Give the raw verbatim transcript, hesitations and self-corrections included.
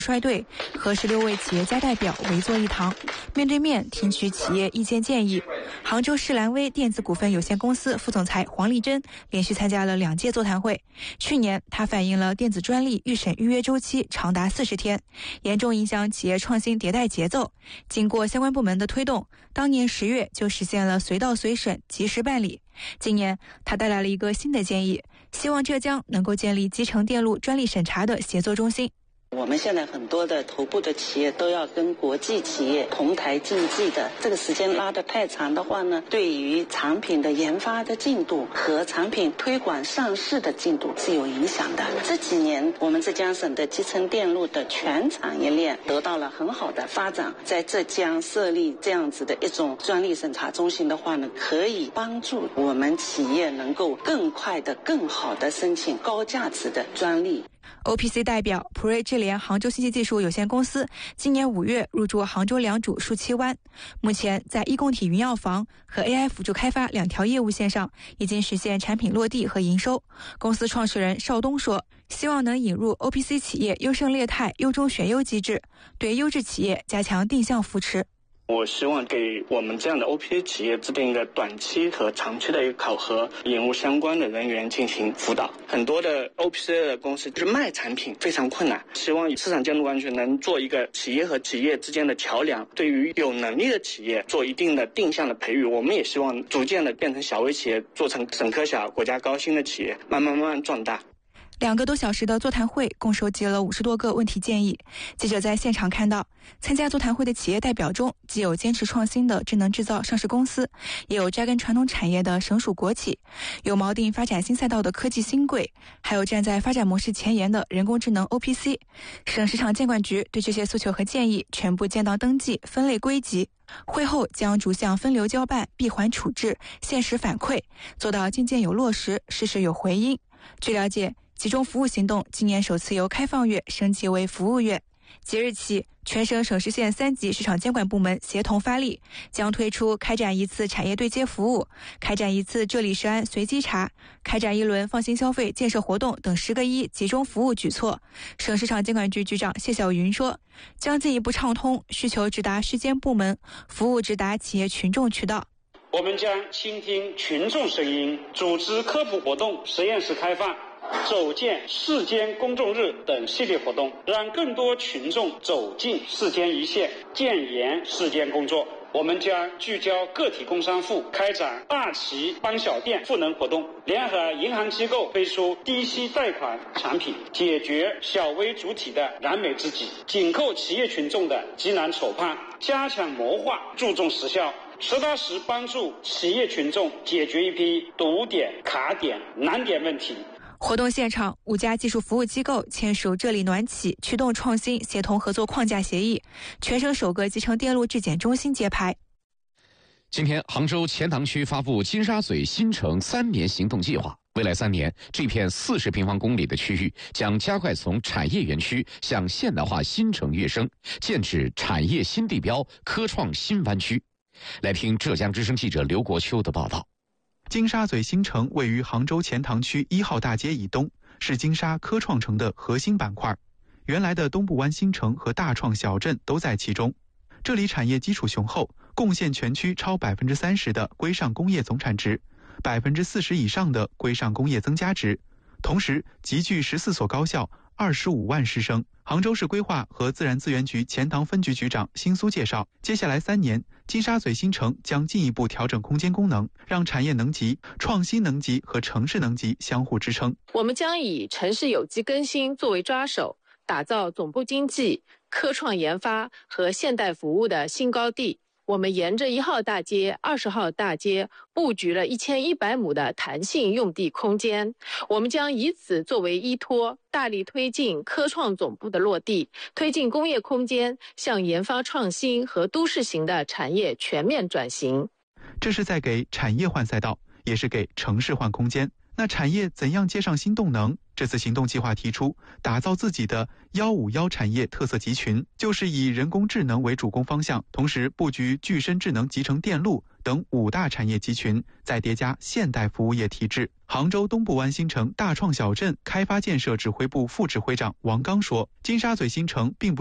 率队和十六位企业家代表围坐一堂，面对面听取企业意见建议。杭州世兰威电子股份有限公司副总裁黄丽珍连续参加了两届座谈会。去年，他反映了电子专利预审预约周期长达四十天，严重影响企业创新迭代节奏。经过相关部门的推动，当年十月就实现了随到随审、及时办理。今年，他带来了一个新的建议，希望浙江能够建立集成电路专利审查的协作中心。 我们现在很多的头部的企业都要跟国际企业同台竞技的，这个时间拉得太长的话呢，对于产品的研发的进度和产品推广上市的进度是有影响的。这几年我们浙江省的集成电路的全产业链得到了很好的发展，在浙江设立这样子的一种专利审查中心的话呢，可以帮助我们企业能够更快的、更好的申请高价值的专利。 O P C 代表普瑞智联杭州信息技术有限公司今年五月入驻杭州良渚树栖湾，目前在一共体云药房和 A I 辅助开发两条业务线上已经实现产品落地和营收。公司创始人邵东说，希望能引入 O P C 企业优胜劣汰、优中选优机制，对优质企业加强定向扶持。 我希望给我们这样的 O P C 企业制定一个短期和长期的一个考核，引入相关的人员进行辅导。很多的 O P C 的公司就是卖产品非常困难，希望市场监督管理局能做一个企业和企业之间的桥梁，对于有能力的企业做一定的定向的培育。我们也希望逐渐的变成小微企业，做成省科小、国家高新的企业，慢慢慢慢壮大。 两个多小时的座谈会共收集了五十多个问题建议。记者在现场看到，参加座谈会的企业代表中，既有坚持创新的智能制造上市公司，也有扎根传统产业的省属国企，有锚定发展新赛道的科技新贵，还有站在发展模式前沿的人工智能 O P C。省市场监管局对这些诉求和建议全部建档登记、分类归集。会后将逐项分流交办、闭环处置、限时反馈，做到件件有落实、事事有回音。据了解，集中服务行动今年首次由开放月升级为服务月。即日起，全省省市县三级市场监管部门协同发力，将推出开展一次产业对接服务、开展一次这里是安随机查、开展一轮放心消费建设活动等十个一集中服务举措。省市场监管局局长谢晓云说，将进一步畅通需求直达市监部门、服务直达企业群众渠道。 我们将倾听群众声音，组织科普活动、实验室开放、走见市监公众日等系列活动，让更多群众走进市监一线，建言市监工作。我们将聚焦个体工商户，开展大旗帮小店赋能活动，联合银行机构推出低息贷款产品，解决小微主体的燃眉之急，紧扣企业群众的急难愁盼，加强谋划，注重实效，实打实帮助企业群众解决一批堵点、卡点、难点问题。 活动现场，五家技术服务机构签署这里暖企驱动创新协同合作框架协议，全省首个集成电路质检中心揭牌。 今天，杭州钱塘区发布金沙嘴新城三年行动计划。未来三年，这片四十平方公里的区域将加快从产业园区向现代化新城跃升，建制产业新地标、科创新湾区。来听浙江之声记者刘国秋的报道。 金沙嘴新城位于杭州钱塘区一号大街以东，是金沙科创城的核心板块。原来的东部湾新城和大创小镇都在其中。这里产业基础雄厚，贡献全区超百分之三十的规上工业总产值，百分之四十以上的规上工业增加值，同时集聚十四所高校，二十五万师生。杭州市规划和自然资源局钱塘分局局长辛苏介绍，接下来三年，金沙嘴新城将进一步调整空间功能，让产业能级、创新能级和城市能级相互支撑。 我们将以城市有机更新作为抓手，打造总部经济、科创研发和现代服务的新高地。我们沿着一号大街、二十号大街布局了一千一百亩的弹性用地空间，我们将以此作为依托，大力推进科创总部的落地，推进工业空间向研发创新和都市型的产业全面转型。 这是在给产业换赛道，也是给城市换空间。 那产业怎样接上新动能？这次行动计划提出，打造自己的幺五幺产业特色集群，就是以人工智能为主攻方向，同时布局具身智能集成电路等五大产业集群，再叠加现代服务业体制。杭州东部湾新城大创小镇开发建设指挥部副指挥长王刚说，金沙嘴新城并不